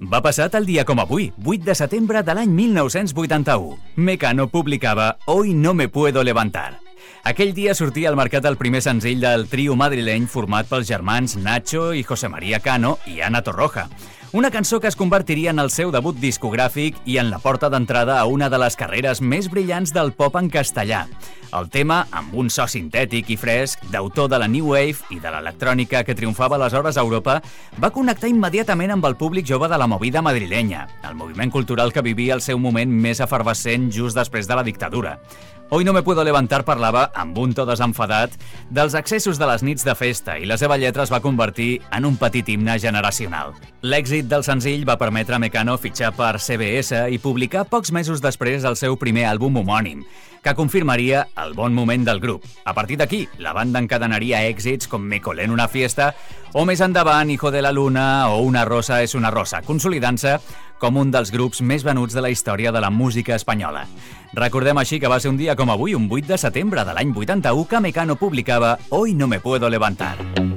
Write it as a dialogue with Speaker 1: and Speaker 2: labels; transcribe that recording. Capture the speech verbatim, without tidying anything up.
Speaker 1: Va passar tal dia com avui, vuit de setembre de l'any mil nou-cents vuitanta-u. Mecano publicava Hoy no me puedo levantar. Aquell dia sortia al mercat el primer senzill del trio madrileny format pels germans Nacho i José María Cano i Ana Torroja. Una cançó que es convertiria en el seu debut discogràfic i en la porta d'entrada a una de les carreres més brillants del pop en castellà. El tema, amb un so sintètic i fresc, d'autor de la New Wave i de l'electrònica que triomfava aleshores a Europa, va connectar immediatament amb el públic jove de la movida madrilenya, el moviment cultural que vivia el seu moment més efervescent just després de la dictadura. Hoy no me puedo levantar parlava, amb un to desenfadat, dels excessos de les nits de festa i la seva lletra es va convertir en un petit himne generacional. L'èxit del senzill va permetre a Mecano fitxar per C B S i publicar pocs mesos després el seu primer àlbum homònim, que confirmaria el bon moment del grup. A partir d'aquí, la banda encadenaria èxits com Me colé en una fiesta o més endavant Hijo de la Luna o Una rosa és una rosa, consolidant-se com un dels grups més venuts de la història de la música espanyola. Recordem així que va ser un dia com avui, un vuit de setembre de l'any vuitanta-u, que Mecano publicava Hoy no me puedo levantar.